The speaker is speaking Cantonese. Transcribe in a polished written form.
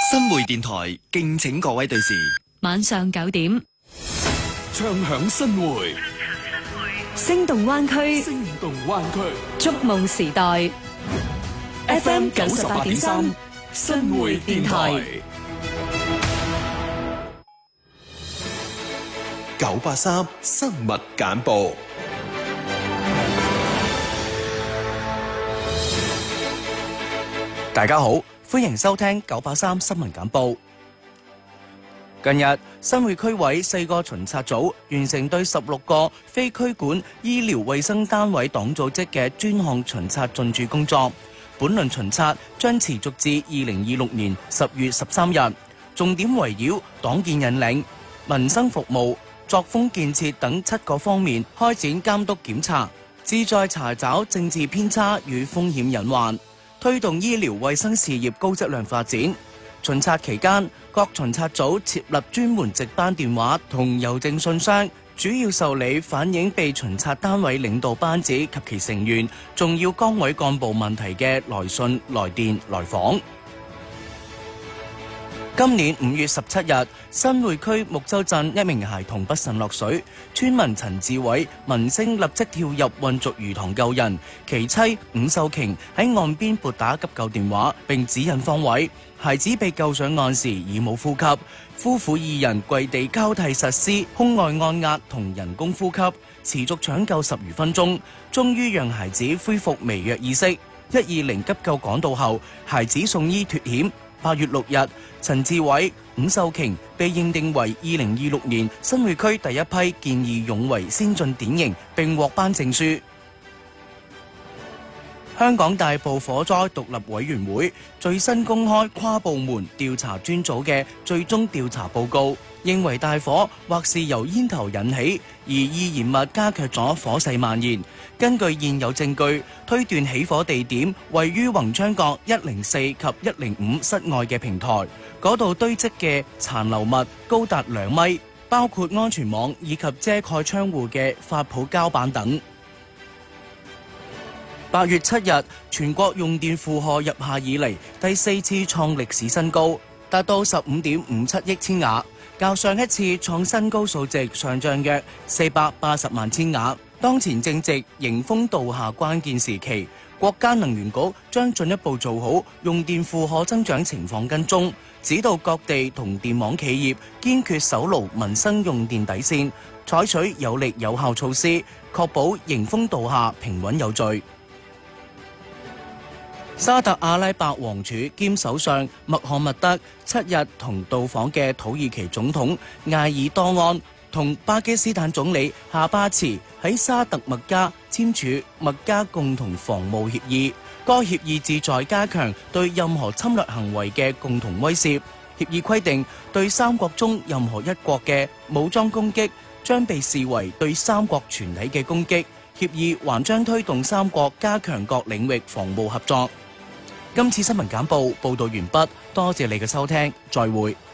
新會電台敬請各位對視。 晚上9點， 唱響新會， 聲動灣區， 聲動灣區， 觸夢時代。FM 98.3，新會電台。 983新聞簡報。 大家好，歡迎收聽983新聞簡報。近日，新會區委4個巡察組完成對16個非區管醫療衛生單位黨組織嘅專項巡察進駐工作。本輪巡察將持續至2026年10月13日，重點圍繞黨建引領、民生服務、作風建設等7個方面開展監督檢查，旨在查找政治偏差與風險隱患，推動醫療衛生事業高質量發展。巡察期間，各巡察組設立專門值班電話同郵政信箱，主要受理反映被巡察單位領導班子及其成員重要崗位幹部問題嘅來信、來電、來訪。今年5月17日，新會區木洲鎮一名孩童不慎落水，村民陳志偉聞聲立即跳入混濁魚塘救人，其妻伍秀瓊喺岸邊撥打急救電話並指引方位，孩子被救上岸時已冇呼吸，夫婦2人跪地交替實施胸外按壓同人工呼吸，持續搶救10餘分鐘，終於讓孩子恢復微弱意識。120急救趕到後，孩子送醫脫險。8月6日，陳志偉、伍秀瓊被認定為2026年新會區第一批見義勇為先進典型，並獲頒證書。香港大埔火災獨立委員會最新公開跨部門調查專組嘅最終調查報告，認為大火或是由煙頭引起，而易燃物加劇咗火勢蔓延。根據現有證據，推斷起火地點位於宏昌閣104及105室外嘅平台，嗰度堆積嘅殘留物高達2米，包括安全網以及遮蓋窗戶嘅發泡膠板等。8月7日，全國用電負荷入夏以嚟第4次創歷史新高，達到15.57億千瓦，較上一次創新高數值上漲約480萬千瓦。當前正值迎風倒下關鍵時期，國家能源局將進一步做好用電負荷增長情況跟蹤，指導各地同電網企業堅決守牢民生用電底線，採取有力有效措施，確保迎風倒下平穩有序。沙特阿拉伯王儲兼首相穆罕默德7日同到訪嘅土耳其總統艾爾多安同巴基斯坦總理夏巴茨喺沙特麥加簽署麥加共同防務協議。該協議旨在加強對任何侵略行為嘅共同威懾。協議規定，對三國中任何一國嘅武裝攻擊將被視為對三國全體嘅攻擊。協議還將推動三國加強各領域防務合作。今次新聞簡報報道完畢，多謝你嘅收聽，再會。